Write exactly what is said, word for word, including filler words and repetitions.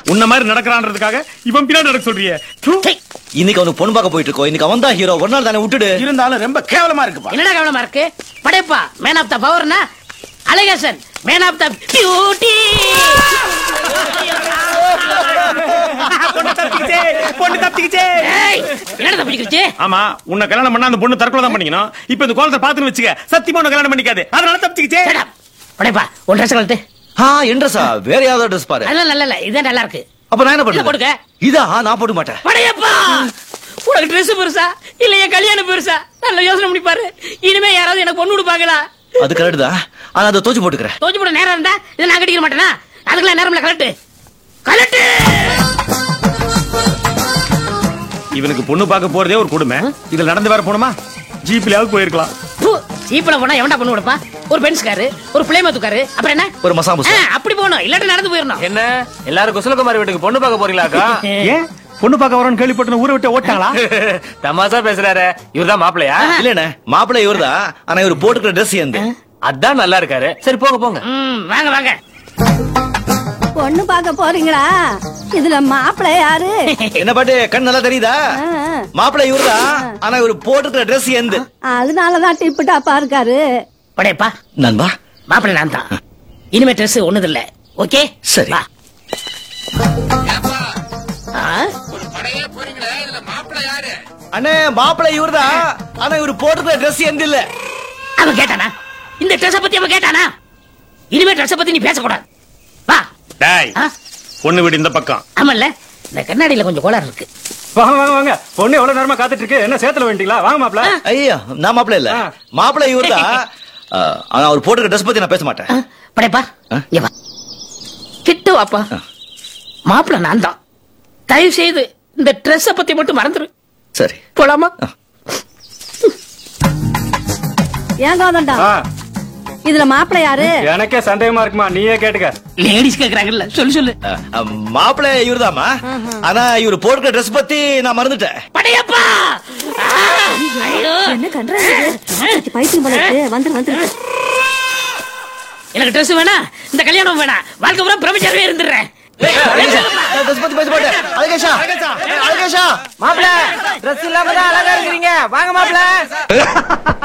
உன்ன மாதிரி நடக்கிறான்றதுக்காக இவன் பின்னாடி நடக்க சொல்றியே. இன்னைக்கு அவனுக்கு பொண்ணு பார்க்க போயிட்டு இருக்கோம். இன்னைக்கு அவன் தான் ஹீரோ. ஒரு நாள் தானே விட்டுடு. இருந்தாலும் ரொம்ப கேவலமா இருக்குப்பா. என்னடா கேவலமா இருக்கு? படைப்பா man of the பவர்னா Alagesan man of the beauty. பொண்ணு தப்பிக்கிச்சே, பொண்ணு தப்பிக்கிச்சே. என்னடா தப்பிக்கிச்சு? ஆமா, உன்னை கல்யாணம் பண்ணா அந்த பொண்ணு தற்கொலை தான் பண்ணிக்கணும். இப்ப இந்த கோலத்தை பாத்துன்னு வச்சுக்க, சத்தியமா உன்னை கல்யாணம் பண்ணிக்காது. அதனால தப்பிக்கிச்சே. படைப்பா உன் ட்ரெஸ் கழட்டு. ஆ என்றசா வேற யாராவது ட்ரெஸ் பாரு. அதெல்லாம் நல்ல இல்ல, இதான் நல்லா இருக்கு. அப்ப நான் என்ன பண்ணுவேன்? போடுங்க. இதா நான் போட மாட்டேன். படையப்பா உனக்கு ட்ரெஸ் பெருசா இல்ல என் கல்யாணம் பெருசா? நல்ல யோசனை பண்ணி பாரு. இனிமே யாராவது எனக்கு பொண்ணு கொடுப்பாங்களா? அது கரெக்ட் தான். ஆனா அதை தோச்சு போட்டுக்கிறேன். தோச்சு போட நேரம் இருந்தா இதை நான் கட்டிக்க மாட்டேனா? அதுக்கெல்லாம் நேரம்ல. கலட்டு கலட்டு. இவனுக்கு பொண்ணு பார்க்க போறதே ஒரு கொடுமை. இதுல நடந்து வேற போணுமா? ஜீப்லயாவது போயிருக்கலாம். ஜீப்ல போனா எவன்டா பொண்ணு கொடுப்பா? ஒரு பென்ஸ்காரு, ஒரு பிளேமத்துக்காரு, அப்புறம் என்ன ஒரு மசாமுசா. அப்படி போகணும். இல்லாட்டி நடந்து போயிடணும். என்ன எல்லாரும் குசலகுமாரி வீட்டுக்கு பொண்ணு பார்க்க போறீங்களாக்கா? ஏன் பொண்ணு பார்க்க வரணும்னு கேள்விப்பட்ட ஊரை விட்டு ஓட்டாங்களா? தமாசா பேசுறாரு. இவர்தான் மாப்பிளையா? இல்லண்ணே, மாப்பிள்ளை இவர்தான். ஆனா இவர் போட்டுக்கிற ட்ரெஸ் எந்த அதான் நல்லா இருக்காரு. சரி போங்க போங்க. வாங்க வாங்க. பொண்ணு பார்க்க போறீங்களா? இதுல மாப்பிள்ளை யாரு? என்ன பாட்டு கண் நல்லா தெரியுதா? மாப்பிள்ளை இவர்தான். ஆனா இவர் போட்டுக்கிற ட்ரெஸ் எந்த அதனாலதான் டிப்பு டாப்பா இருக்காரு. படையப்பா நண்பா, மாப்பிள்ளை நான் தான். இனிமே ட்ரெஸ் ஒண்ணுது இல்ல. ஓகே சரி. அண்ணே மாப்பிள்ளை இவர்தான். ஆனா இவர் போட்டுக்கிற ட்ரெஸ் எந்த இல்ல. அவன் கேட்டானா? இந்த ட்ரெஸ் பத்தி அவன் கேட்டானா? இனிமே ட்ரெஸ் பத்தி நீ பேசக்கூடாது. வா. டேய், பொண்ணு வீடு இந்த பக்கம். ஆமால்ல, இந்த கண்ணாடியில கொஞ்சம் கோளாறு இருக்கு. வாங்க வாங்க வாங்க. பொண்ணு எவ்வளவு நேரமா காத்துட்டு இருக்கு. என்ன சேத்துல வேண்டிங்களா? வாங்க மாப்பிள. ஐயா நான் மாப்பிள்ளை இல்ல, மாப்பிள்ளை இவர்தான். ஆனா அவர் போட்டுக்கிற ட்ரெஸ் பத்தி நான் பேச மாட்டேன். படைப்பா இங்க வா. கிட்ட வாப்பா. மாப்பிள்ளை நான் தான். தயவு செய்து இந்த ட்ரெஸ் பத்தி மட்டும் மறந்துரு. சரி போலாமா? ஏன் கௌதண்டா, இதுல மாப்பிள்ளை யாரு? எனக்கே சந்தேகமா இருக்குமா, நீயே கேட்டுக்க. லேடிஸ் கேக்குறாங்கல்ல, சொல்லு சொல்லு. மாப்பிள்ளை இவர்தாமா. ஆனா இவர் போட்டுக்கிற ட்ரெஸ் பத்தி நான் மறந்துட்டேன். படையப்பா என்ன கண்றாங்க? பைத்தியம் போல இருக்கு. வந்துரு வந்துரு. எனக்கு ட்ரெஸ் வேணா, இந்த கல்யாணம் வேணா, வாழ்க்கை பூரா பிரம்மச்சாரியே இருந்துடுறேன். ட்ரெஸ் பத்தி பேச மாட்டேன். அழகேஷா அழகேஷா மாப்பிள ட்ரெஸ் இல்லாம தான் அழகா இருக்கிறீங்க. வாங்க மாப்பிள.